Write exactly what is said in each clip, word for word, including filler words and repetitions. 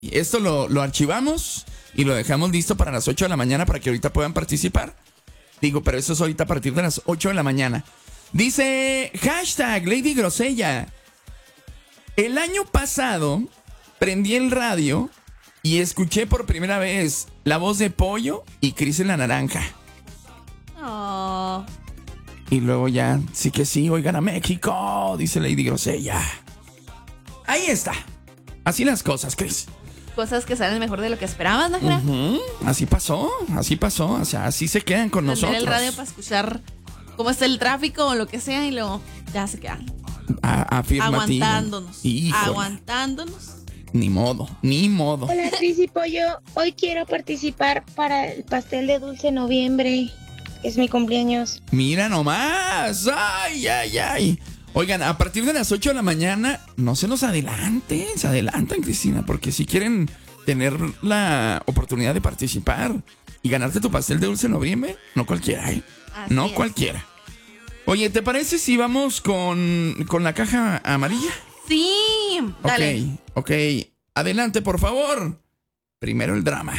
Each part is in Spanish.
Esto lo, lo archivamos y lo dejamos listo para las ocho de la mañana para que ahorita puedan participar. Digo, pero eso es ahorita a partir de las ocho de la mañana. Dice hashtag Lady Grosella. El año pasado prendí el radio y escuché por primera vez la voz de Pollo y Cris en la Naranja. Oh. Y luego ya, sí que sí, oigan a México, dice Lady Grosella. Ahí está. Así las cosas, Cris. Cosas que salen mejor de lo que esperabas, Nájera. Uh-huh. Así pasó, así pasó. O sea, así se quedan con Prender nosotros. el radio para escuchar cómo está el tráfico o lo que sea y luego ya se quedan. A- afirmativo. Aguantándonos. Híjole. Aguantándonos. Ni modo, ni modo. Hola, Cris y Pollo. Hoy quiero participar para el pastel de dulce noviembre. Es mi cumpleaños. Mira nomás. Ay, ay, ay. Oigan, a partir de las ocho de la mañana, no se nos adelanten, se adelantan, Cristina, porque si quieren tener la oportunidad de participar y ganarte tu pastel de dulce noviembre, no cualquiera, ¿eh? Así No es. cualquiera. Oye, ¿te parece si vamos con, con la caja amarilla? Sí, dale. Ok, ok. Adelante, por favor. Primero el drama.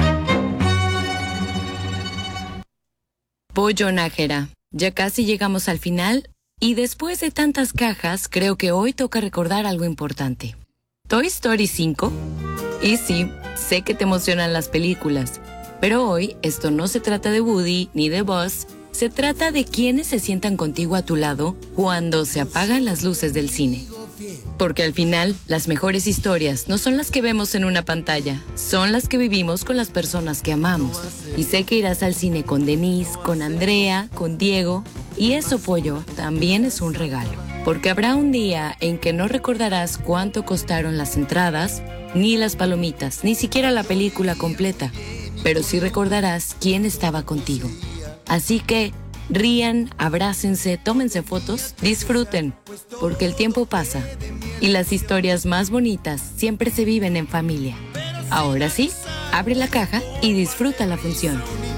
Pollo Nájera, ya casi llegamos al final y después de tantas cajas, creo que hoy toca recordar algo importante. ¿Toy Story cinco? Y sí, sé que te emocionan las películas, pero hoy esto no se trata de Woody ni de Buzz, se trata de quienes se sientan contigo a tu lado cuando se apagan las luces del cine. Porque al final, las mejores historias no son las que vemos en una pantalla, son las que vivimos con las personas que amamos. Y sé que irás al cine con Denise, con Andrea, con Diego, y eso, Pollo, también es un regalo. Porque habrá un día en que no recordarás cuánto costaron las entradas, ni las palomitas, ni siquiera la película completa, pero sí recordarás quién estaba contigo. Así que rían, abrácense, tómense fotos, disfruten, porque el tiempo pasa y las historias más bonitas siempre se viven en familia. Ahora sí, abre la caja y disfruta la función.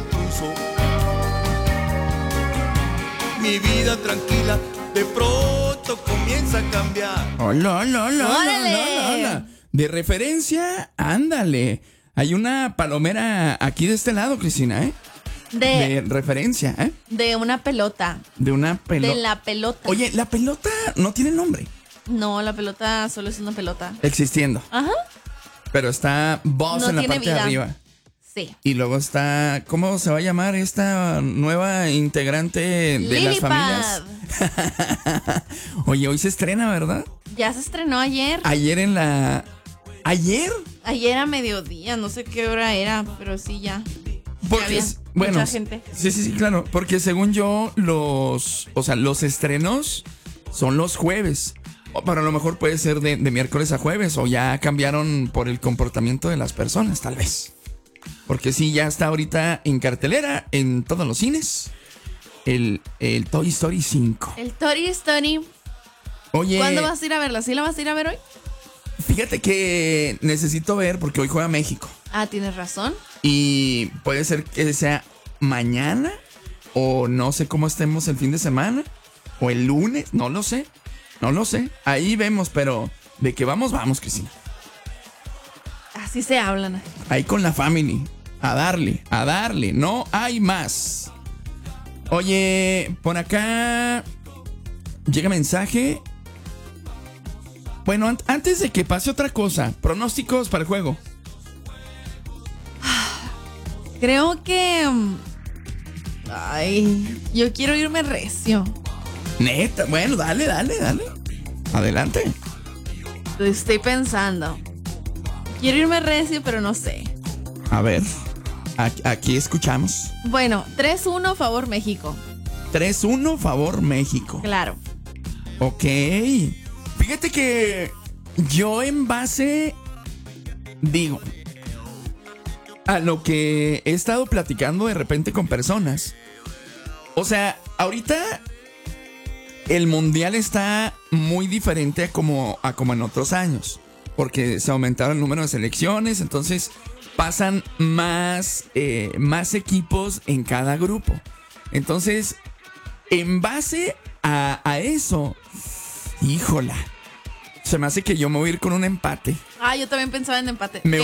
Mi vida tranquila de pronto comienza a cambiar. Hola, hola, hola, ¡Órale! hola, hola. De referencia, ándale. Hay una palomera aquí de este lado, Cristina, ¿eh? De, De referencia, ¿eh? de una pelota. De una pelota. De la pelota. Oye, la pelota no tiene nombre. No, la pelota solo es una pelota. Existiendo. Ajá. Pero está Buzz No en la tiene parte de vida. arriba. Sí. Y luego está, ¿cómo se va a llamar esta nueva integrante de las Lilipad. familias? Oye, hoy se estrena, ¿verdad? Ya se estrenó ayer. Ayer en la... ¿Ayer? Ayer a mediodía, no sé qué hora era, pero sí ya. Porque, había es- bueno, mucha gente. sí, sí, sí, claro. Porque según yo, los, o sea, los estrenos son los jueves. O para lo mejor puede ser de, de miércoles a jueves. O ya cambiaron por el comportamiento de las personas, tal vez. Porque sí, ya está ahorita en cartelera en todos los cines. El, el Toy Story cinco. El Toy Story. Oye, ¿Cuándo vas a ir a verla? ¿Sí la vas a ir a ver hoy? fíjate que necesito ver porque hoy juega México. Ah, tienes razón. Y puede ser que sea mañana o no sé cómo estemos el fin de semana o el lunes, no lo sé, no lo sé. Ahí vemos, pero de que vamos, vamos, Cristina. Así se hablan. Ahí con la family, a darle, a darle, no hay más. Oye, por acá llega mensaje. Bueno, an- antes de que pase otra cosa, pronósticos para el juego. Creo que... mm, Ay, yo quiero irme recio. Neta, bueno, dale, dale, dale. Adelante. Lo estoy pensando. Quiero irme recio, pero no sé. A ver, aquí, aquí escuchamos. Bueno, tres uno favor México. tres uno favor México. Claro. Ok. Fíjate que yo en base, digo, a lo que he estado platicando de repente con personas. O sea, ahorita el mundial está muy diferente a como, a como en otros años. Porque se aumentaron el número de selecciones, entonces pasan más, eh, más equipos en cada grupo. Entonces, en base a, a eso, híjola, Se me hace que yo me voy a ir con un empate. Ah, yo también pensaba en empate. Me